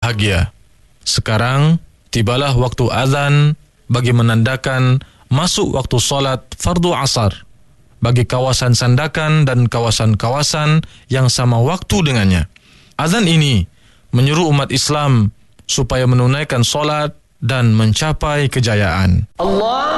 bahagia. Sekarang tibalah waktu azan bagi menandakan masuk waktu solat fardu asar bagi kawasan Sandakan dan kawasan-kawasan yang sama waktu dengannya. Azan ini menyuruh umat Islam supaya menunaikan solat dan mencapai kejayaan. Allah